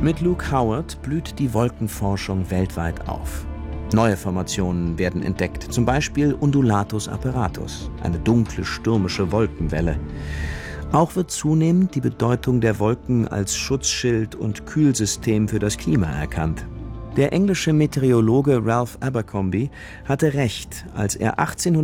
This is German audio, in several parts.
Mit Luke Howard blüht die Wolkenforschung weltweit auf. Neue Formationen werden entdeckt, zum Beispiel Undulatus apparatus, eine dunkle, stürmische Wolkenwelle. Auch wird zunehmend die Bedeutung der Wolken als Schutzschild und Kühlsystem für das Klima erkannt. Der englische Meteorologe Ralph Abercrombie hatte recht, als er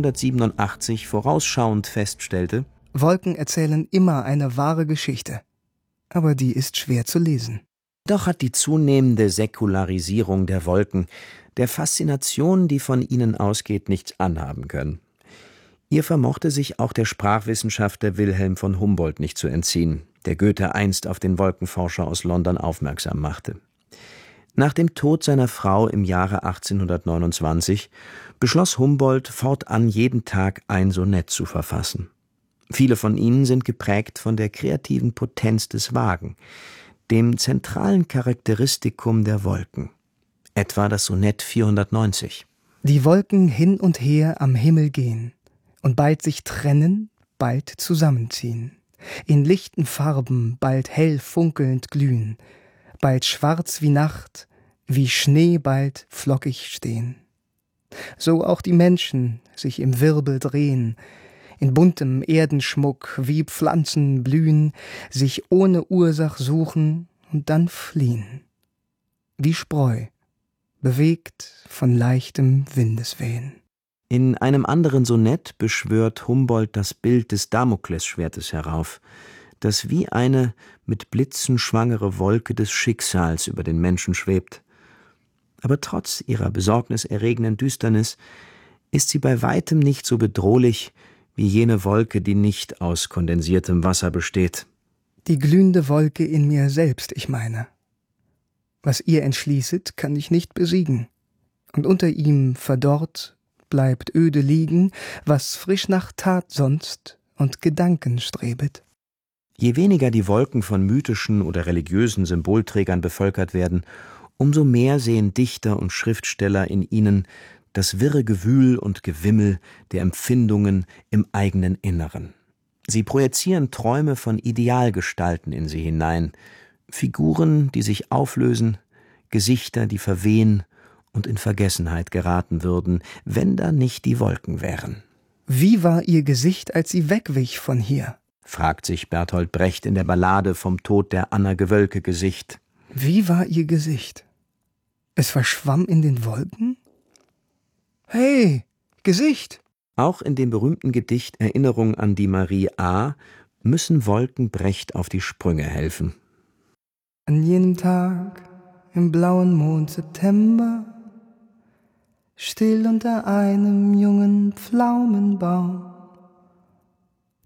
1887 vorausschauend feststellte: Wolken erzählen immer eine wahre Geschichte, aber die ist schwer zu lesen. Doch hat die zunehmende Säkularisierung der Wolken der Faszination, die von ihnen ausgeht, nichts anhaben können. Ihr vermochte sich auch der Sprachwissenschaftler Wilhelm von Humboldt nicht zu entziehen, der Goethe einst auf den Wolkenforscher aus London aufmerksam machte. Nach dem Tod seiner Frau im Jahre 1829 beschloss Humboldt, fortan jeden Tag ein Sonett zu verfassen. Viele von ihnen sind geprägt von der kreativen Potenz des Wagen, dem zentralen Charakteristikum der Wolken. Etwa das Sonett 490. Die Wolken hin und her am Himmel gehen und bald sich trennen, bald zusammenziehen, in lichten Farben bald hell funkelnd glühen, bald schwarz wie Nacht, wie Schnee bald flockig stehen. So auch die Menschen sich im Wirbel drehen, in buntem Erdenschmuck wie Pflanzen blühen, sich ohne Ursach suchen und dann fliehen. Wie Spreu, bewegt von leichtem Windeswehen. In einem anderen Sonett beschwört Humboldt das Bild des Damoklesschwertes herauf, das wie eine mit Blitzen schwangere Wolke des Schicksals über den Menschen schwebt. Aber trotz ihrer besorgniserregenden Düsternis ist sie bei weitem nicht so bedrohlich wie jene Wolke, die nicht aus kondensiertem Wasser besteht. Die glühende Wolke in mir selbst, ich meine. Was ihr entschließet, kann ich nicht besiegen. Und unter ihm verdorrt bleibt öde liegen, was frisch nach Tat sonst und Gedanken strebet. Je weniger die Wolken von mythischen oder religiösen Symbolträgern bevölkert werden, umso mehr sehen Dichter und Schriftsteller in ihnen das wirre Gewühl und Gewimmel der Empfindungen im eigenen Inneren. Sie projizieren Träume von Idealgestalten in sie hinein, Figuren, die sich auflösen, Gesichter, die verwehen und in Vergessenheit geraten würden, wenn da nicht die Wolken wären. Wie war ihr Gesicht, als sie wegwich von hier? Fragt sich Bertolt Brecht in der Ballade vom Tod der Anna Gewölke-Gesicht. Wie war ihr Gesicht? Es verschwamm in den Wolken? Hey, Gesicht! Auch in dem berühmten Gedicht Erinnerung an die Marie A. müssen Wolken Brecht auf die Sprünge helfen. An jenem Tag im blauen Mond September, still unter einem jungen Pflaumenbaum,